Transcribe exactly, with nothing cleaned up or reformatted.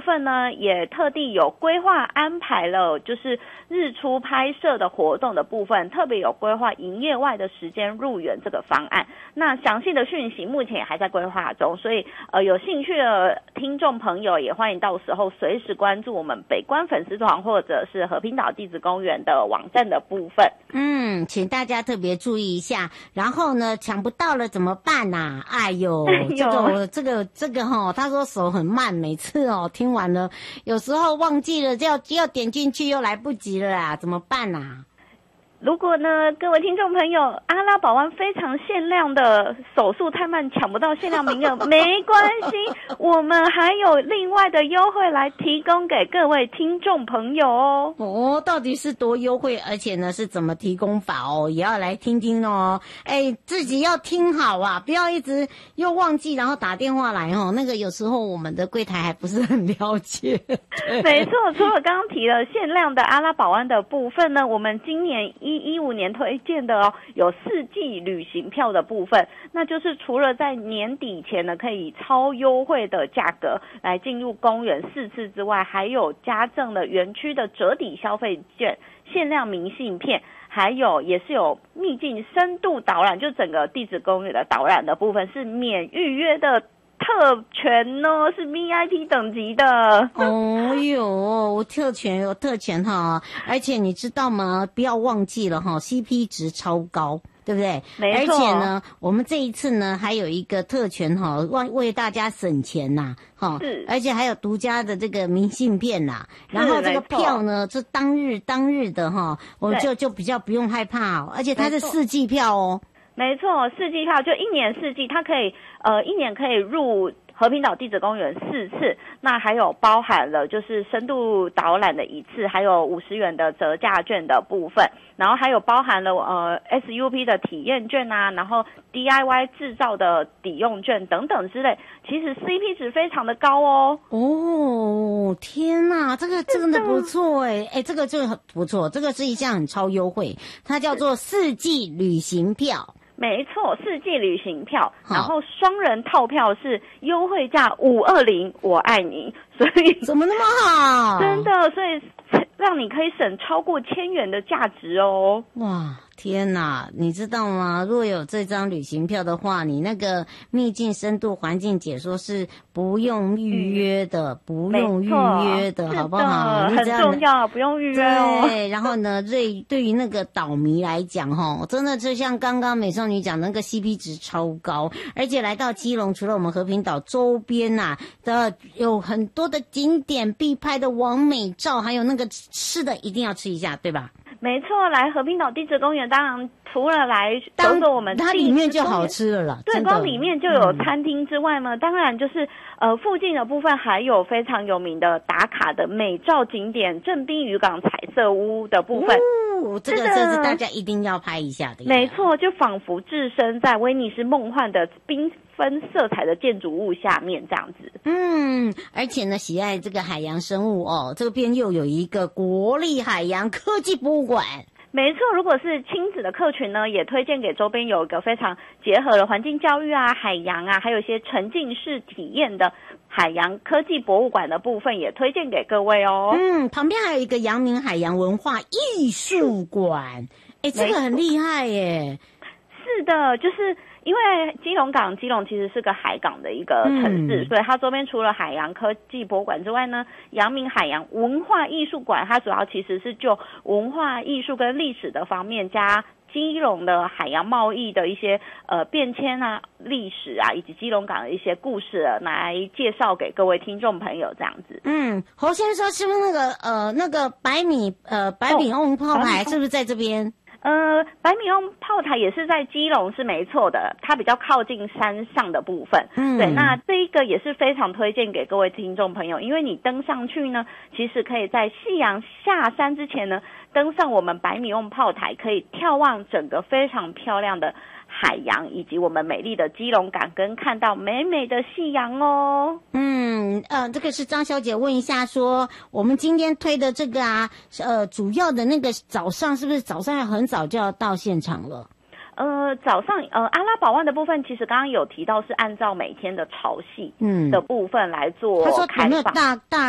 分呢，也特地有规划安排了，就是日出拍摄的活动的部分，特别有规划营业外的时间入园这个方案。那详细的讯息目前也还在规划中，所以呃有兴趣的听众朋友也欢迎到时候随时关注我们北关粉丝团或者是和平岛地质公园的网站的部分。 嗯，请大家特别注意一下。然后呢，抢不到了怎么办啊？哎呦， 哎呦这个我这个这个哈，他说手很慢，每次哦听完了，有时候忘记了，就要要点进去又来不及了啦，怎么办啊？ 如果呢，各位听众朋友，阿拉堡湾非常限量的手速太慢，抢不到限量名额，没关系，我们还有另外的优惠来提供给各位听众朋友哦。 哦，到底是多优惠，而且呢是怎么提供法哦，也要来听听哦。哎，自己要听好啊，不要一直又忘记，然后打电话来哦。那个有时候我们的柜台还不是很了解。 没错，除了刚刚提了限量的阿拉堡湾的部分呢，我们今年一一五年推荐的哦，有四季旅行票的部分，那就是除了在年底前呢可以以超优惠的价格来进入公园四次之外，还有加赠了园区的折抵消费券、限量明信片，还有也是有秘境深度导览，就整个地质公园的导览的部分是免预约的特权哦，是 V I P 等级的。 哦哟，我特权有特权哈，而且你知道吗？不要忘记了哈 ，C P 值超高。对不对？ 没错。 而且呢，我们这一次呢还有一个特权哈，为为大家省钱呐，哈， 是， 而且还有独家的这个明信片呐，然后这个票呢是当日当日的哈，我们就就比较不用害怕哦，而且它是四季票哦。 没错，四季票就一年四季，它可以呃一年可以入和平岛地质公园四次，那还有包含了就是深度导览的一次，还有五十元的折价券的部分，然后还有包含了呃 S U P 的体验券啊，然后 D I Y 制造的抵用券等等之类，其实 C P 值非常的高哦。 哦，天哪，这个真的不错哎哎，这个就很不错，这个是一项很超优惠，它叫做四季旅行票。 没错，四季旅行票，然后双人套票是优惠价五二零，我爱你，所以怎么那么好？ 真的，所以让你可以省超过千元的价值哦。 哇！天哪，你知道吗？若有这张旅行票的话，你那个秘境深度环境解说是不用预约的，嗯、不用预约的，好不好？ 很重要，不用预约哦。 对，然后呢，对对于那个岛迷来讲，哈，真的就像刚刚美少女讲，那个 C P 值超高，而且来到基隆，除了我们和平岛周边呐、啊、的有很多的景点必拍的完美照，还有那个吃的一定要吃一下，对吧？ 没错，来和平岛地质公园，当然除了来走走我们它里面就好吃了啦。 对，光里面就有餐厅之外呢，嗯、当然就是呃附近的部分还有非常有名的打卡的美照景点正滨渔港彩色屋的部分。 哦，这个这是大家一定要拍一下的。 没错，就仿佛置身在威尼斯梦幻的缤纷色彩的建筑物下面这样子。 嗯，而且呢，喜爱这个海洋生物哦，这边又有一个国立海洋科技博物馆。 没错，如果是亲子的客群呢，也推荐给周边有一个非常结合了环境教育啊、海洋啊，还有一些沉浸式体验的海洋科技博物馆的部分，也推荐给各位哦。 嗯，旁边还有一个阳明海洋文化艺术馆，哎，这个很厉害耶。 是的，就是因为基隆港，基隆其实是个海港的一个城市，嗯、所以它周边除了海洋科技博物馆之外呢，阳明海洋文化艺术馆，它主要其实是就文化艺术跟历史的方面，加基隆的海洋贸易的一些呃变迁啊、历史啊，以及基隆港的一些故事来介绍给各位听众朋友这样子。 嗯，侯先生是不是那个呃那个百米呃百米瓮炮台是不是在这边？ 呃，百米瓮炮台也是在基隆是没错的，它比较靠近山上的部分。嗯，对，那这一个也是非常推荐给各位听众朋友，因为你登上去呢，其实可以在夕阳下山之前呢，登上我们百米瓮炮台，可以眺望整个非常漂亮的海洋以及我们美丽的基隆港，跟看到美美的夕阳哦。 嗯，呃，这个是张小姐问一下说，我们今天推的这个啊，呃，主要的那个早上是不是早上要很早就要到现场了？ 呃，早上呃阿拉堡湾的部分，其实刚刚有提到是按照每天的潮汐嗯的部分来做开放。 他说有没有大大